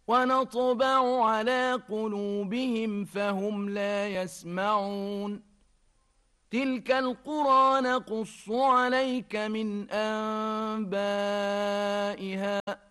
ونطبع على قلوبهم فهم لا يسمعون تلك القرى نقص عليك من أنبائها